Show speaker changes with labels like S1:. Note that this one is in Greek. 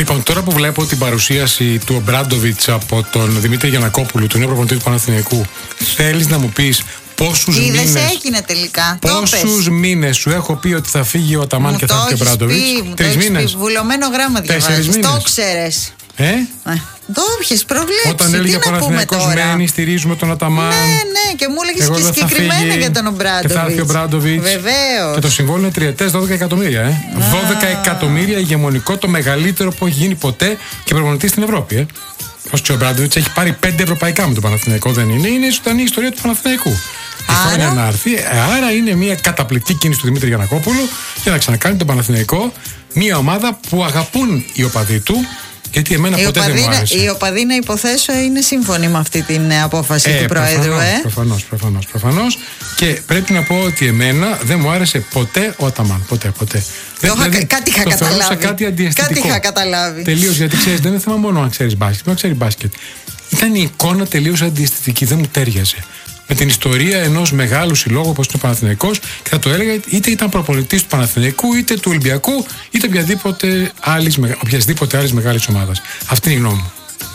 S1: Λοιπόν, τώρα που βλέπω την παρουσίαση του Ομπράντοβιτς από τον Δημήτρη Γιαννακόπουλου, του νέου προπονητή του Παναθηναϊκού, θέλεις να μου πεις πόσους μήνες.
S2: Έγινε τελικά.
S1: Πόσους μήνες σου έχω πει ότι θα φύγει ο Αταμάν και θα έρθει ο Ομπράντοβιτς?
S2: 3 μήνες. Βουλωμένο γράμμα διαβάζεις. Το ξέρεις. Το έπιες, προβλέψεις.
S1: Όταν έλεγε ο Παναθηναϊκός μένει, στηρίζουμε τον Αταμάν.
S2: Ναι, και μου έλεγες και συγκεκριμένα για τον Ομπράντοβιτς.
S1: Και θα έρθει ο Ομπράντοβιτς.
S2: Βεβαίως.
S1: Και το συμβόλαιο είναι τριετές, 12 εκατομμύρια. 12 εκατομμύρια, ηγεμονικό, το μεγαλύτερο που έχει γίνει ποτέ και προπονητής στην Ευρώπη. Ο Ομπράντοβιτς έχει πάρει 5 ευρωπαϊκά με τον Παναθηναϊκό, δεν είναι? Είναι η ζωντανή ιστορία του Παναθηναϊκού. Άρα... να έρθει. Άρα είναι μια καταπληκτική κίνηση του Δημήτρη Γιαννακόπουλου για να ξανακάνει τον Παναθηναϊκό μια ομάδα που αγαπούν οι οπαδοί του. Γιατί εμένα ποτέ δεν μου άρεσε.
S2: Οι οπαδοί, να υποθέσω, είναι σύμφωνοι με αυτή την απόφαση του Προέδρου.
S1: Προφανώς. Και πρέπει να πω ότι εμένα δεν μου άρεσε ποτέ ο Αταμάν. Ποτέ.
S2: Κάτι είχα καταλάβει.
S1: Κάτι αντιαισθητικό.
S2: Κάτι είχα καταλάβει.
S1: Τελείως, γιατί ξέρεις, δεν είναι θέμα μόνο αν ξέρεις μπάσκετ. Δεν ξέρει μπάσκετ. Ήταν η εικόνα τελείως αντιαισθητική. Δεν μου τέριαζε με την ιστορία ενός μεγάλου συλλόγου όπως είναι ο Παναθηναϊκός, και θα το έλεγα είτε ήταν προπονητής του Παναθηναϊκού, είτε του Ολυμπιακού, είτε οποιασδήποτε άλλης μεγάλης ομάδας. Αυτή είναι η γνώμη μου.